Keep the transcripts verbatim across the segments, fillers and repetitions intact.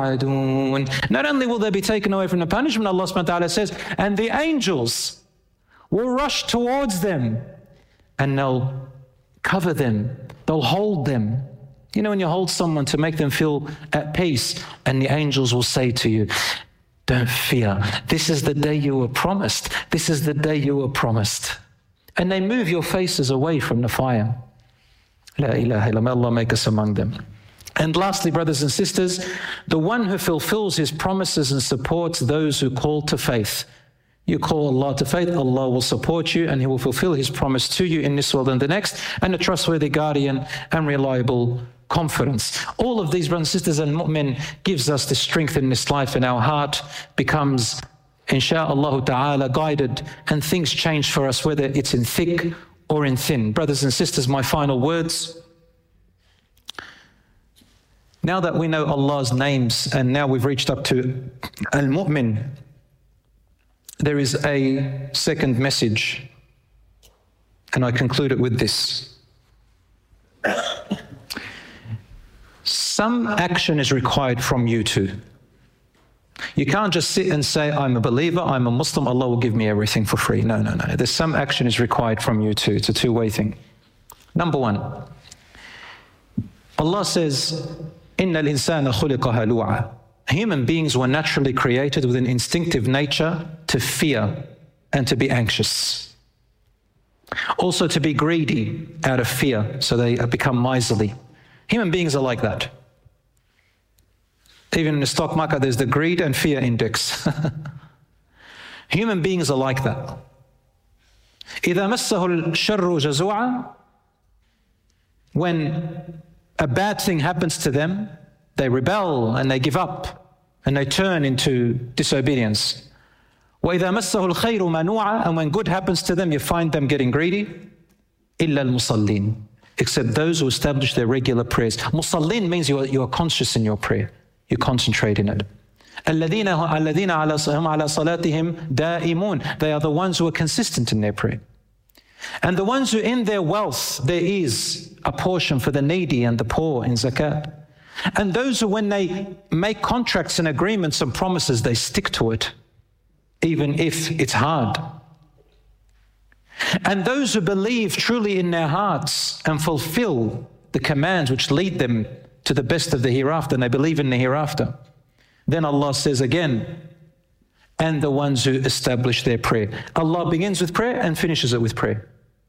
Not only will they be taken away from the punishment, Allah subhanahu wa ta'ala says, and the angels will rush towards them and they'll cover them, they'll hold them. You know, when you hold someone to make them feel at peace, and the angels will say to you, don't fear, this is the day you were promised, this is the day you were promised. And they move your faces away from the fire. La ilaha illallah, Allah make us among them. And lastly, brothers and sisters, the one who fulfills his promises and supports those who call to faith. You call Allah to faith, Allah will support you and He will fulfill His promise to you in this world and the next, and a trustworthy guardian and reliable confidence. All of these, brothers and sisters, and mu'min gives us the strength in this life, and our heart becomes, insha'Allah ta'ala, guided, and things change for us, whether it's in thick or in thin. Brothers and sisters, my final words. Now that we know Allah's names, and now we've reached up to Al-Mu'min, there is a second message, and I conclude it with this. Some action is required from you too. You can't just sit and say, I'm a believer, I'm a Muslim, Allah will give me everything for free. No, no, no. There's some action is required from you too. It's a two-way thing. Number one, Allah says, إِنَّ الْإِنسَانَ خُلِقَ هَلُوعًا. Human beings were naturally created with an instinctive nature to fear and to be anxious. Also to be greedy out of fear, so they become miserly. Human beings are like that. Even in the stock market, there's the greed and fear index. Human beings are like that. إِذَا مَسَّهُ الشَّرُّ جَزُوعًا. When a bad thing happens to them, they rebel and they give up and they turn into disobedience. وَإِذَا مَسَّهُ الْخَيْرُ مَنُوعًا. And when good happens to them, you find them getting greedy. إِلَّا الْمُصَلِّينَ. Except those who establish their regular prayers. Musallin means you are, you are conscious in your prayer. You concentrate in it. الَّذِينَ الَّذِينَ عَلَى صَلَاتِهِمْ دَائِمُونَ. They are the ones who are consistent in their prayer. And the ones who in their wealth, there is a portion for the needy and the poor in zakat. And those who, when they make contracts and agreements and promises, they stick to it, even if it's hard. And those who believe truly in their hearts and fulfill the commands which lead them to the best of the hereafter, and they believe in the hereafter. Then Allah says again, and the ones who establish their prayer. Allah begins with prayer and finishes it with prayer.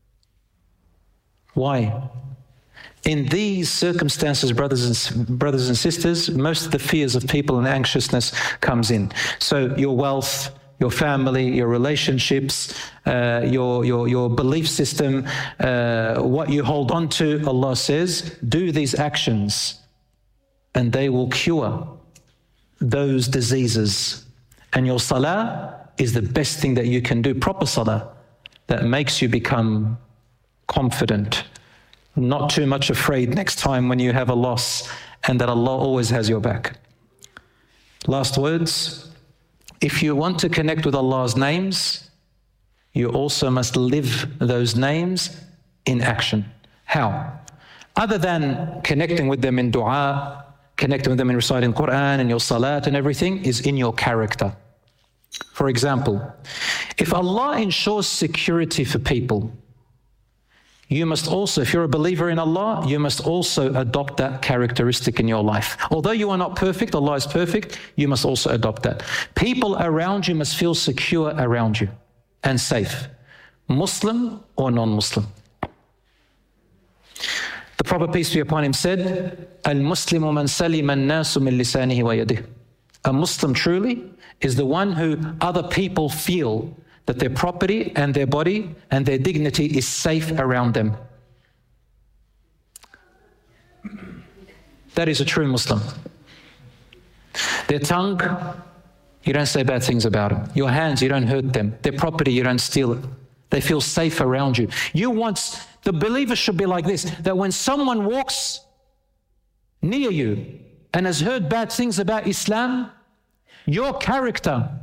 Why? In these circumstances, brothers and, brothers and sisters, most of the fears of people and anxiousness comes in. So your wealth, your family, your relationships, uh, your, your, your belief system, uh, what you hold on to, Allah says, do these actions and they will cure those diseases. And your salah is the best thing that you can do, proper salah, that makes you become confident, not too much afraid next time when you have a loss, and that Allah always has your back. Last words. If you want to connect with Allah's names, you also must live those names in action. How? Other than connecting with them in dua, connecting with them in reciting Quran and your salat and everything, is in your character. For example, if Allah ensures security for people, you must also, if you're a believer in Allah, you must also adopt that characteristic in your life. Although you are not perfect, Allah is perfect, you must also adopt that. People around you must feel secure around you and safe, Muslim or non-Muslim. The Prophet, peace be upon him, said, Al-Muslimu man salima an-nasu min lisanihi wa yadihi. A Muslim truly is the one who other people feel that their property and their body and their dignity is safe around them. That is a true Muslim. Their tongue, you don't say bad things about them. Your hands, you don't hurt them. Their property, you don't steal it. They feel safe around you. You want, the believer should be like this, that when someone walks near you and has heard bad things about Islam, your character